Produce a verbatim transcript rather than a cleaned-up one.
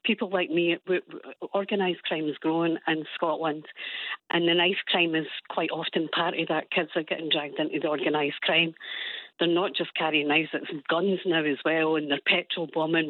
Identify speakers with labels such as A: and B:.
A: people like me, organised crime is growing in Scotland, and the knife crime is quite often part of that. Kids are getting dragged into the organised crime. They're not just carrying knives, it's guns now as well, and they're petrol bombing